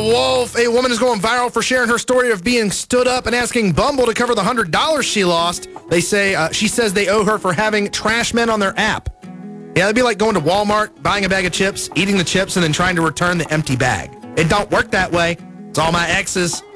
Wolf. A woman is going viral for sharing her story of being stood up and asking Bumble to cover the $100 she lost. She says they owe her for having trash men on their app. Yeah, it'd be like going to Walmart, buying a bag of chips, eating the chips, and then trying to return the empty bag. It don't work that way. It's all my exes.